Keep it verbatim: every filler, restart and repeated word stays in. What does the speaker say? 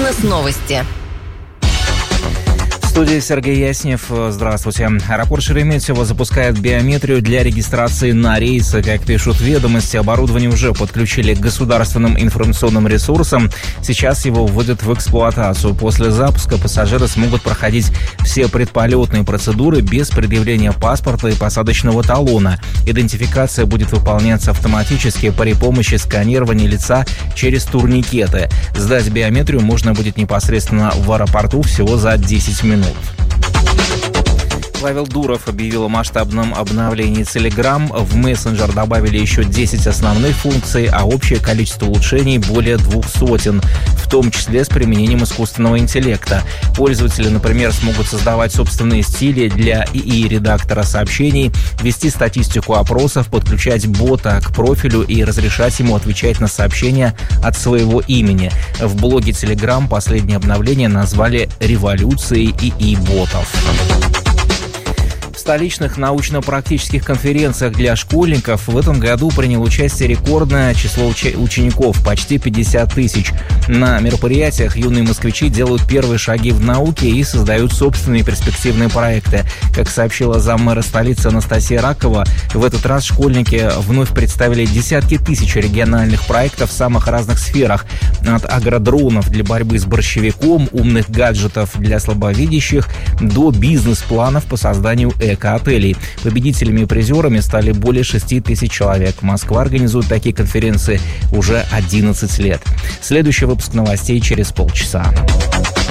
Бизнес-новости. В студии Сергей Яснев. Здравствуйте. Аэропорт Шереметьево запускает биометрию для регистрации на рейсы. Как пишут ведомости, оборудование уже подключили к государственным информационным ресурсам. Сейчас его вводят в эксплуатацию. После запуска пассажиры смогут проходить все предполетные процедуры без предъявления паспорта и посадочного талона. Идентификация будет выполняться автоматически при помощи сканирования лица через турникеты. Сдать биометрию можно будет непосредственно в аэропорту всего за десять минут. Павел Дуров объявил о масштабном обновлении Telegram. В мессенджер добавили еще десять основных функций, а общее количество улучшений более двух сотен, в том числе с применением искусственного интеллекта. Пользователи, например, смогут создавать собственные стили для ИИ-редактора сообщений, вести статистику опросов, подключать бота к профилю и разрешать ему отвечать на сообщения от своего имени. В блоге Telegram последнее обновление назвали «Революцией ИИ-ботов». В столичных научно-практических конференциях для школьников в этом году приняло участие рекордное число уч- учеников – почти пятьдесят тысяч. На мероприятиях юные москвичи делают первые шаги в науке и создают собственные перспективные проекты. Как сообщила заммэра столицы Анастасия Ракова, в этот раз школьники вновь представили десятки тысяч региональных проектов в самых разных сферах – от агродронов для борьбы с борщевиком, умных гаджетов для слабовидящих до бизнес-планов по созданию эко-отелей. Победителями и призерами стали более шести тысяч человек. Москва организует такие конференции уже одиннадцать лет. Следующий выпуск новостей через полчаса.